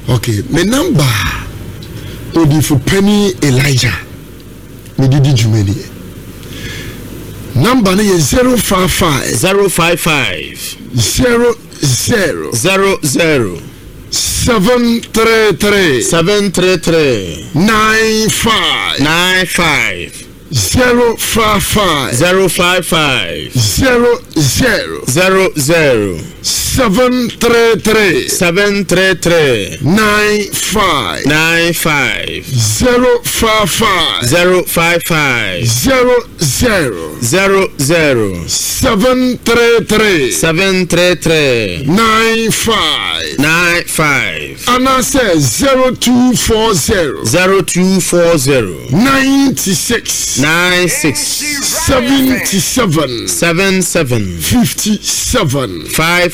Okay, my number Odi for Penny Elijah. Me didi jumeni. Number is 055 055 00 733 95 055 733 95 055 733 95 and I says 0240 96 77 57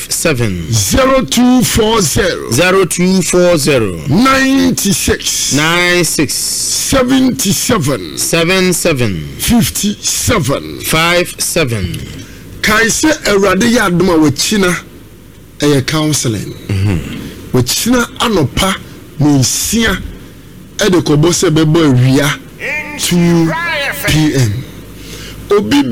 0240 96 77 57 Kaise Erade Yadoma Wachina a counseling. Wachina Anopa Minsia Edekobose Bebo Ria 2 p.m. Obi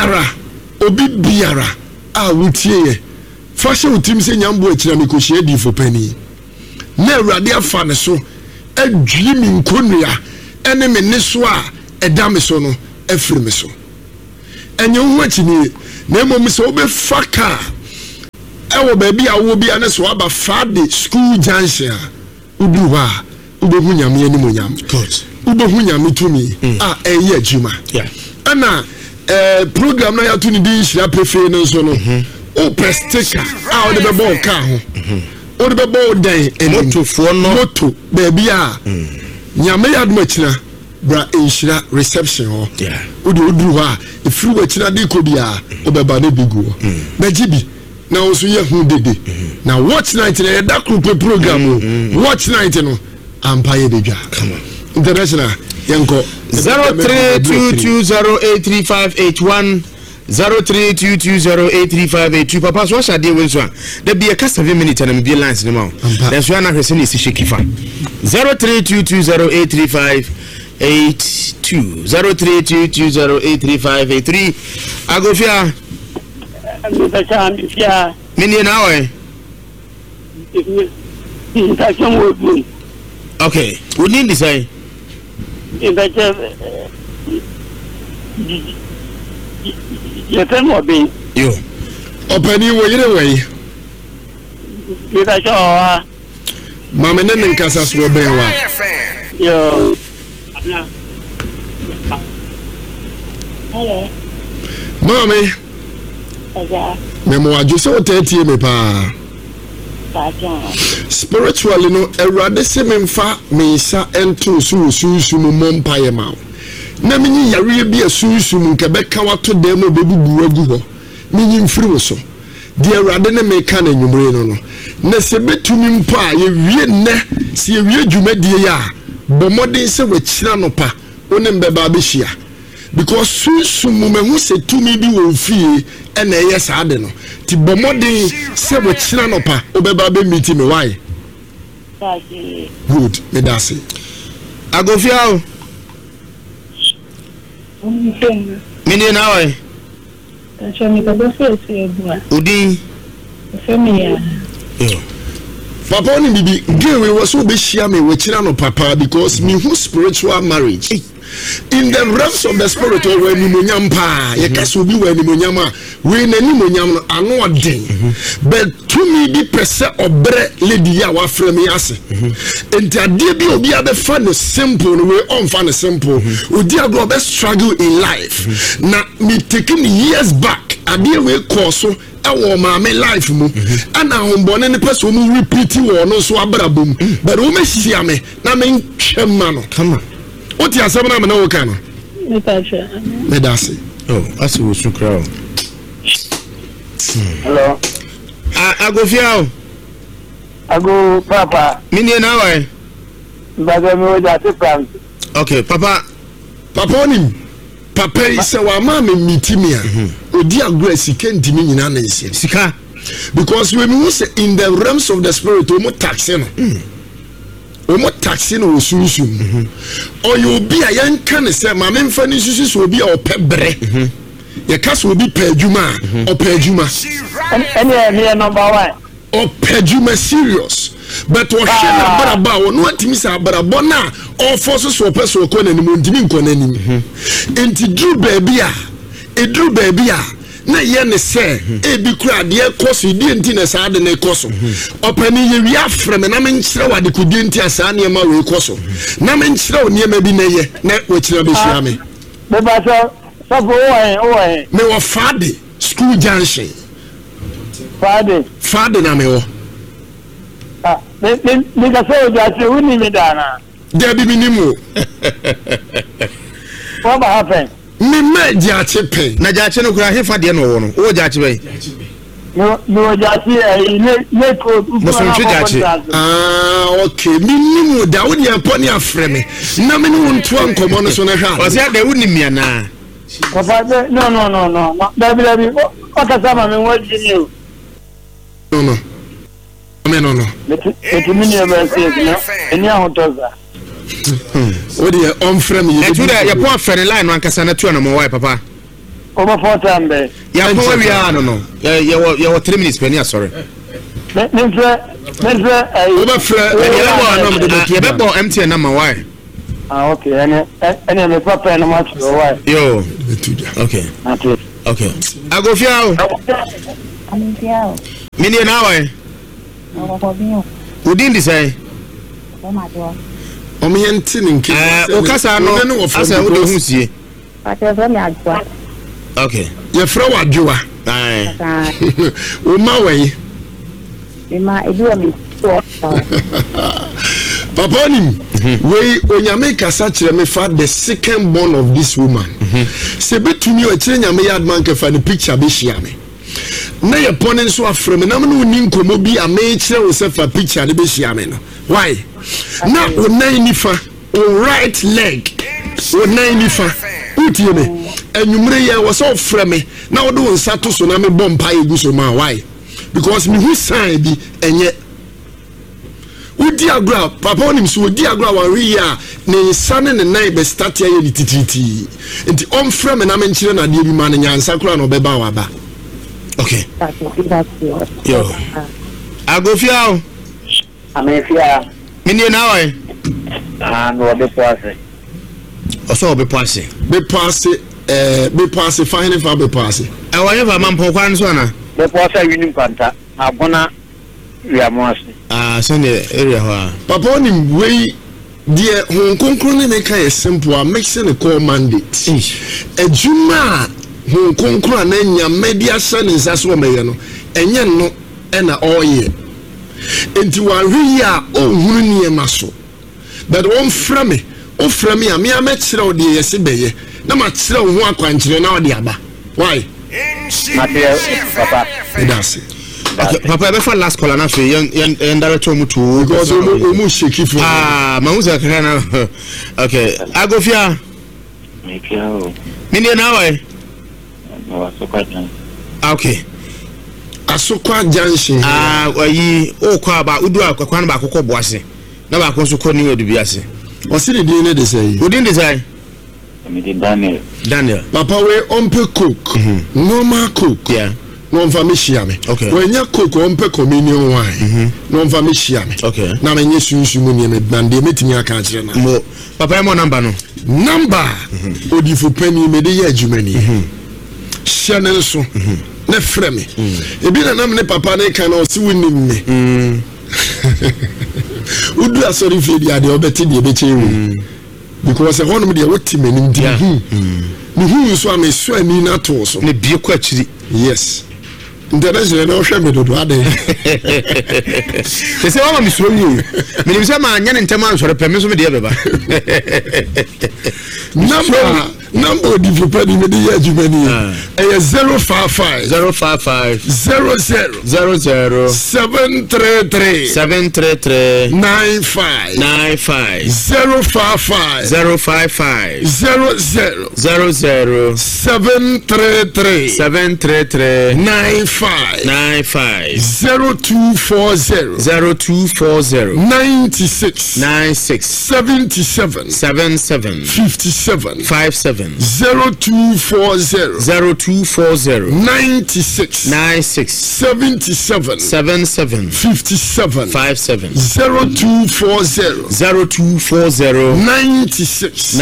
biara a wutie fashion utim se nyambo akira me kohie di for pani na Awurade afa ne so adwi mi nkonua ene me ne so a eda me so no afiri me so enye hu akini na emom se obefa ka ewo ba bia wo bia ne so aba Friday school junction udu ha ubehu nyame ani monyam good ubehu nyame tumi a eye adwuma ana program na ya to ni din hira prefe no so no o prestika a o de be ball ka ho o de be ball dan motofo no moto baby a nyame ya dum akira bra enhira reception ho o de oduru ha ifiri wa akira de ko bia o be ba na bigu na jibi na o so ye hu dede na watch night na da group program watch night no ampaye bedwa come on international yanko 0322083581 0322083582 papa so sha dey wenso a da be ka 7 minutes na me be lines ni ma then so na hwese ni si shekifa 0322083582 0322083583 agofia mini na we okay we need this say you tell me be yo opani wo yire we mama ne nkasa so be wa yo hello mama memo ajuso 30 me pa spiritually no Awurade se memfa mensa ento so mu mompaye ma na menyi yare bi asusum nke beka wato dem obebubu agu ho menyi mfiri wo so de Awurade ne meka na nwumre no na se betumi mpa ye wie ne se ye wie dwumadie ya bomodin se wachira no pa one mbeba abehia because susum mu mehu se tumi bi wo fie ena ye saade no ti bomodin se wachira no pa obeba be meet me why good me dase agofia o mini na we me ka bo fe se egua udi femi ya papa oni bibi gewe wo so be hia me wachira no papa because me who spiritual marriage in the realms of the spirit or when you nyampa ye kaso bi when you nyama we nani monyam no ano odin but to me be pese obre lady ya wa frame ase entiade bi obi abefa no simple no we on fa no simple odi agro be struggle in life na me taking years back ade we course ewo maame life mu ana hombone ne person mu repeat wo no so abrabom but wo me hia me na me twema no come on what you are saying na wo kan no me dase oh asu wo sukra hello agofia ago papa mini na why baga me wo jate plan okay papa onim papa ise wa ma me mitimia odi agro sika ntimi nyina na ise sika because when we say in the realms of the spirit we mo tax no omo taxi no osunsun oyo obi a yanka ne se ma memfa ni susu so obi a opebre ye ka so obi pa adwuma opa adwuma any number 1 opa adwuma serious but o hwe na baraba o no atimi sa baraba na o force so opa so ko na nim ntimi nko na nim enti dru baby a na ye ne se e bi kura de koso di enti na sa de ne koso opani ye wi afreme na me nkyere wade kudi enti asa ne ma we koso na me nkyere oni ma bi na ye na we kire be hia me be ba so o me wo fade school junction fade na me wo me ka so ja se woni me dana de bi minimu what happen me ma jache pe na jache no kura hefa de no wo no wo jache be no jache ne ko mo so ntwe jache okay minimu da wo dia poni afreme na me no nto ankomo no so na hwa o se da wo nimia na papa no baby o ka sama me wo jini o no Eti mini emerse no eni ahotoza o de on frame ye tu da ye pon fere line no ankasa na tu na mo why papa over 4 time ya pon we ya no ye wo 3 minutes pe ni sorry mense over frame ye be bon MTN na ma why okay ene me papa na ma tu why yo okay agofia o Amfiao. mini na why udin di say o me yenti ninki o kasa no asa wo de husie okay ye fra wadwa ai o ma we Ema edu mi papa nim we onyame kasa kire me fa the second born of this woman se betumi o kire nyame yad man ka fa the picture be hia me na ye pone nso afreme na me no ni nkomo bi a me kire wo se fa picture de be hia me no why na o nine nifa o right leg o nine nifa utie me enwumre ye wo so freme na wo de wo nsa to so na me bompa egu so ma why because me who sign bi enye udi agra papa onim so udi agra wa ria ne sane ne nine be start ya ye tititi enti on frame na me nkyire na de bi ma ne nyansa kura no be ba wa ba okay yo agofia o amefia mini na why no be poase o so be poase fine fa be poase e wa ye fa man pon kwan so na be poase wini kwanta abona wiamoase send the area ho papa onim we die hon konkro ne me kan simple a mixing the call mandate ejuma hon konkro na nya media sane nsaso me ye no enye no e na oye enti wa hwi a ohunu ne maso but on frame a me amekire o de yesi beye na ma kire ho akwankyere na o de aba why papa that's it. Okay, papa be for last call na fe yen director mu to because omu sheki for ma uza kana okay agofia mekio mini na why okay asokwa junction oyi o kwa ba udu akwa na ba akoko boase na ba akon so ko ni odu biase o si de ne de say udin de say Daniel papa we ompe cook normal cook yeah no mfa shia me okay when ya cook ompe communion wine no mfa shia me okay na menye sunsun mu ne me bande metimi aka kire na mo papa mo number no number odifu pani me de ya adwumani shia ne so na frame ebi na nam ne papa ne kan o si woni me udu asori fi dia de obeti de be chewu because honum de woti menim di me hu so am so ani na to so ne bie kwa chiri yes international no hwe me dodo ade se wa mi so ni me ni se ma nya ne ntema ansore pe me so me de beba number number developer ni me di ye adwuma ni e 055 00 733 95 055 00 733 95 0240 96 77 57 0240 96 77 57 0240 96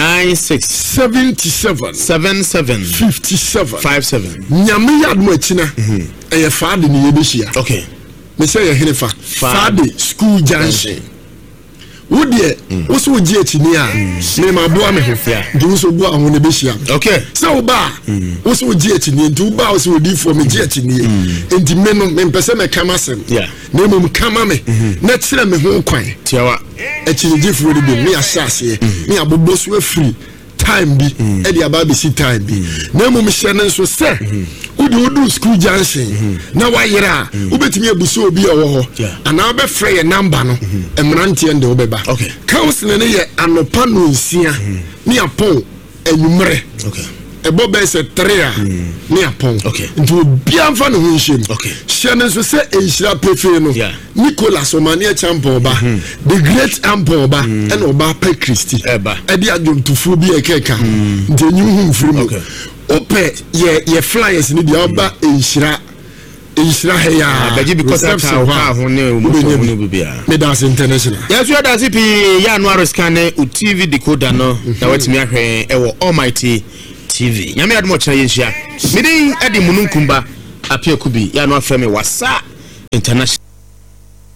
77 57 nyame yadmo akina eye faade ni yebehia okay me say ye henefa faade school junction wodie wo so ogie akini a me ma boa me ho du so boa ho ne behia okay so wo ba wo so ogie akini du ba wo so odi for me gie akini enti me no me pese me kama sem na mum kama me na kire me ho kwan tiawa akini gifuro de me asase me abobo so afiri time bi e dia ba be si time bi na mum hye ne so se udu school junction na wayera ubetimi abuso obi a wo ho ana be frɛ ye number no emrante ende obeba okay council ne ye anopa no nsia ni apon enumere okay ebo be se 3 a ni apon okay nti obi anfa no ho nhiem okay hye ne so se enhira pefe no Nicholas Omania champion ba the great ample ba and oba pe Christy eba e dia adwontufu bi ekeka nti enyuhu mfiri okay ope ye flyers ni dia oba enhira heya beji because of how ho ne umo bibia Medas International yes you da CP ya no scan TV decoder no na watimi ahwe e wo Almighty TV nyame admo kira yenhia mede edi mununkumba apia kubi ya no afrɛ me wasa international